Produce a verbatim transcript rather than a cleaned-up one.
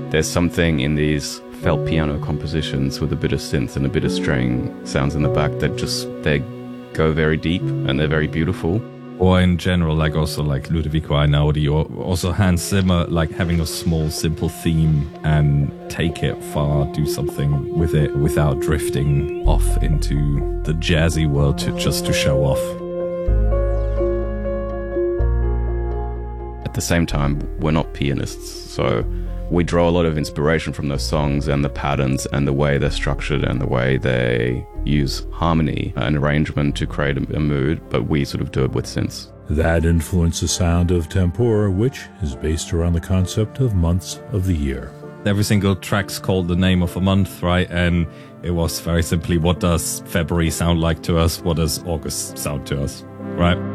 There's something in these felt piano compositions with a bit of synth and a bit of string sounds in the back that just, they go very deep and they're very beautiful. Or in general, like also like Ludovico Einaudi or also Hans Zimmer, like having a small, simple theme and take it far, do something with it without drifting off into the jazzy world to, just to show off. At the same time, we're not pianists, so we draw a lot of inspiration from those songs and the patterns and the way they're structured and the way they use harmony and arrangement to create a, a mood, but we sort of do it with synths. That influenced the sound of Tempora, which is based around the concept of months of the year. Every single track's called the name of a month, right? And it was very simply, what does February sound like to us? What does August sound to us, right?